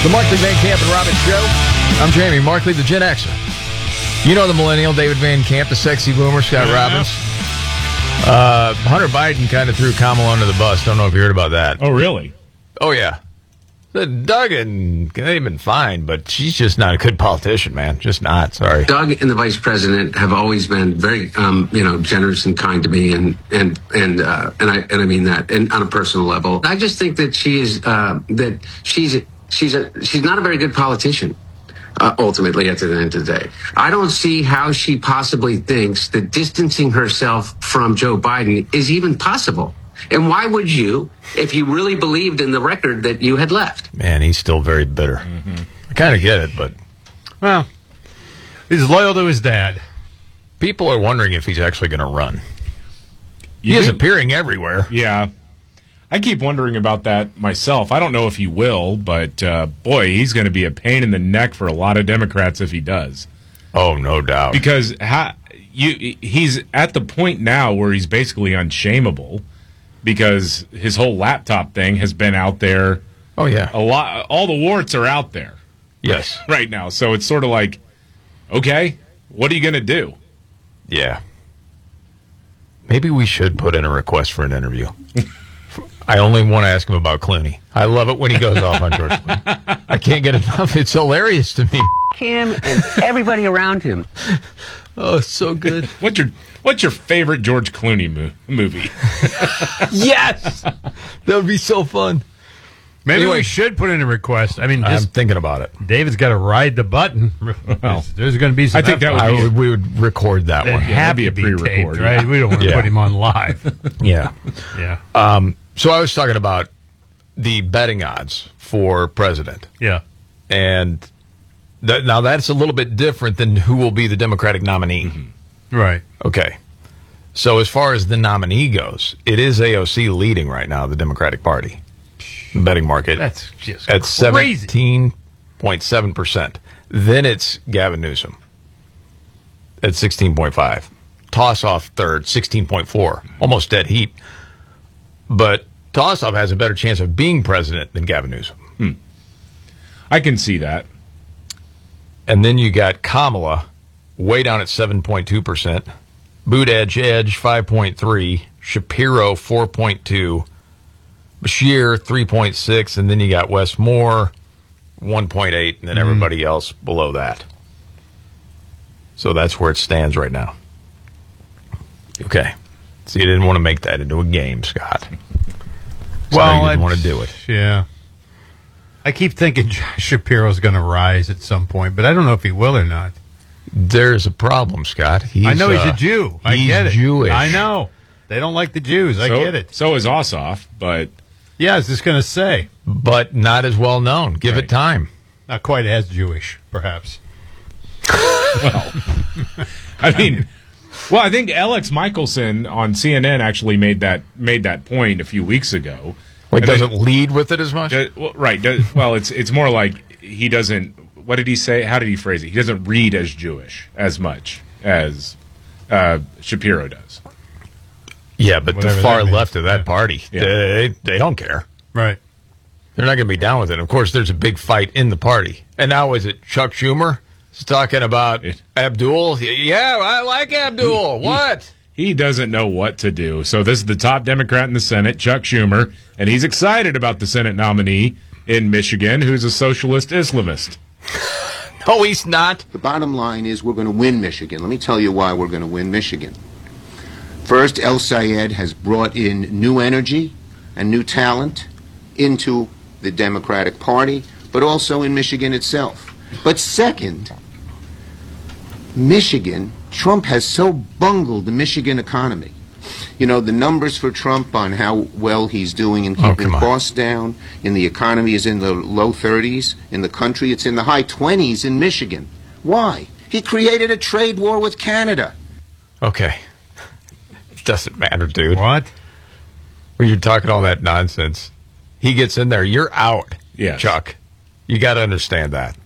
The Markley, Van Camp, and Robbins Show. I'm Jamie Markley, the Gen Xer. You know the millennial, David Van Camp, the sexy boomer, Scott Robbins. Hunter Biden kind of threw Kamala under the bus. Don't know if you heard about that. Oh, really? Oh, yeah. Doug and they've been fine, but she's just not a good politician, man. Just not. Sorry. Doug and the vice president have always been very, generous and kind to me, and I mean that, and on a personal level. I just think that she's not a very good politician. Ultimately, at the end of the day, I don't see how she possibly thinks that distancing herself from Joe Biden is even possible. And why would you, if you really believed in the record that you had left? Man, he's still very bitter. Mm-hmm. I kind of get it, but... Well, he's loyal to his dad. People are wondering if he's actually going to run. He is appearing everywhere. Yeah. I keep wondering about that myself. I don't know if he will, but boy, he's going to be a pain in the neck for a lot of Democrats if he does. Oh, no doubt. Because he's at the point now where he's basically unshameable because his whole laptop thing has been out there. Oh, yeah. A lot. All the warts are out there. Yes. Right now. So it's sort of like, okay, what are you going to do? Yeah. Maybe we should put in a request for an interview. I only want to ask him about Clooney. I love it when he goes off on George Clooney. I can't get enough. It's hilarious to me. Him and everybody around him. Oh, it's so good. What's your favorite George Clooney movie? Yes! That would be so fun. Maybe we should put in a request. I mean, I'm thinking about it. David's got to ride the button. Well, there's going to be some. I think we would record that one. Have to be pre-recorded, right? We don't want to put him on live. Yeah. Yeah. So I was talking about the betting odds for president. Yeah. And now that's a little bit different than who will be the Democratic nominee. Mm-hmm. Right. Okay. So as far as the nominee goes, it is AOC leading right now, the Democratic Party. The betting market. That's just at crazy. 17.7%. Then it's Gavin Newsom at 16.5%. Toss-off third, 16.4%. Almost dead heat. But Toss-off has a better chance of being president than Gavin Newsom. I can see that. And then you got Kamala way down at 7.2%. Buttigieg, Edge, 5.3%. Shapiro, 4.2%. Bashir, 3.6%. And then you got Wes Moore, 1.8%. And then everybody else below that. So that's where it stands right now. Okay. So you didn't want to make that into a game, Scott. Well, you didn't want to do it. Yeah. I keep thinking Shapiro's going to rise at some point, but I don't know if he will or not. There's a problem, Scott. I know he's a Jew. I get it. He's Jewish. I know. They don't like the Jews. I get it. So is Ossoff, but... Yeah, I was just going to say. But not as well known. Give it time. Not quite as Jewish, perhaps. Well, I mean... Well, I think Alex Michelson on CNN actually made that point a few weeks ago. Like, doesn't lead with it as much? Right. Well, it's more like he doesn't... What did he say? How did he phrase it? He doesn't read as Jewish as much as Shapiro does. Yeah, but Whatever the far that left of that party, they don't care. Right. They're not going to be down with it. Of course, there's a big fight in the party. And now is it Chuck Schumer? He's talking about Abdul. Yeah, I like Abdul. What? He doesn't know what to do. So this is the top Democrat in the Senate, Chuck Schumer, and he's excited about the Senate nominee in Michigan, who's a socialist Islamist. No, he's not. The bottom line is we're going to win Michigan. Let me tell you why we're going to win Michigan. First, El Sayed has brought in new energy and new talent into the Democratic Party, but also in Michigan itself. But second, Michigan, Trump has so bungled the Michigan economy. You know, the numbers for Trump on how well he's doing in keeping costs down in the economy is in the low 30s. In the country, it's in the high 20s in Michigan. Why? He created a trade war with Canada. Okay. It doesn't matter, dude. What? When you're talking all that nonsense, he gets in there, you're out, Yes. Chuck. You got to understand that.